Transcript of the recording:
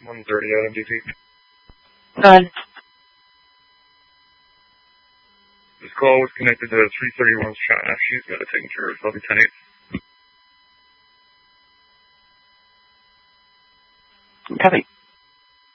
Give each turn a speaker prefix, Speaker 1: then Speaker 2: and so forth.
Speaker 1: 130 out of DC.
Speaker 2: Good.
Speaker 1: This call was connected to 331's China. She's got it taken care of. I'll be 10-8.
Speaker 2: Copy.